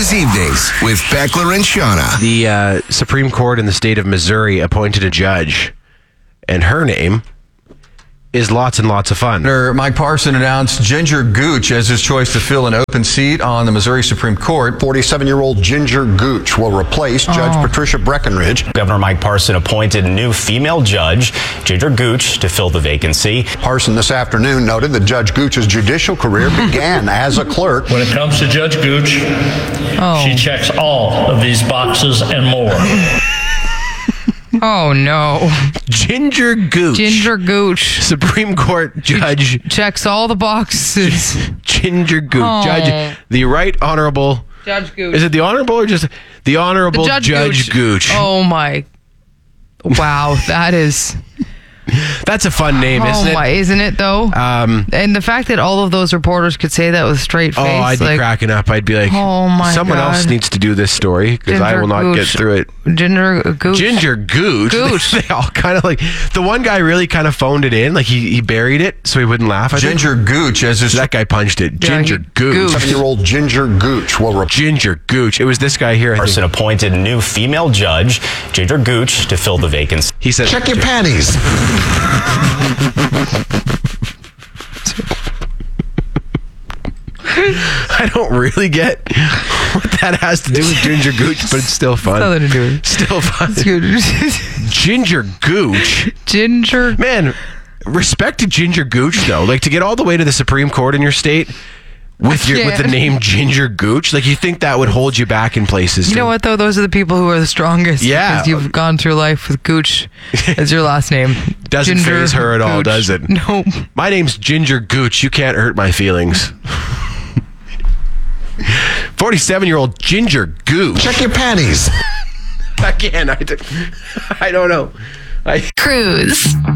News Evenings with Beckler and Shauna. The Supreme Court in the state of Missouri appointed a judge, and her name is lots and lots of fun. Senator Mike Parson announced Ginger Gooch as his choice to fill an open seat on the Missouri Supreme Court. 47-year-old Ginger Gooch will replace Judge Patricia Breckenridge. Governor Mike Parson appointed a new female judge, Ginger Gooch, to fill the vacancy. Parson this afternoon noted that Judge Gooch's judicial career began as a clerk. When it comes to Judge Gooch, she checks all of these boxes and more. Oh, no. Ginger Gooch. Ginger Gooch. Supreme Court judge. Checks all the boxes. Ginger Gooch. Oh. Judge, the Right Honorable. Judge Gooch. Is it the Honorable or just the Honorable Judge Gooch? Oh, my. Wow, that is... That's a fun name, isn't it? Oh my, isn't it though? And the fact that all of those reporters could say that with straight face. Oh, I'd be cracking up. I'd be like, oh my someone God. else needs to do this story because I will not Gooch. get through it. Ginger Gooch. Ginger Gooch. They all kind of like, the one guy really kind of phoned it in. Like he buried it so he wouldn't laugh. Ginger Gooch as his... That guy punched it. Ginger Gooch. 7-year-old Ginger Gooch will replace... Ginger Gooch. It was this guy here. Parson appointed a new female judge, Ginger Gooch, to fill the vacancy. He said, Check your panties. I don't really get what that has to do with Ginger Gooch, but it's still fun. Nothing to do with it. Still fun. It's good. Ginger Gooch. Ginger. Man, respect to Ginger Gooch, though. Like, to get all the way to the Supreme Court in your state with the name Ginger Gooch, like, you think that would hold you back in places. You know what, though? Those are the people who are the strongest. Yeah. Because you've gone through life with Gooch as your last name. Doesn't faze her at all, does it? Nope. My name's Ginger Gooch. You can't hurt my feelings. 47-year-old Ginger Gooch. Check your panties. Again, I don't know. Cruise.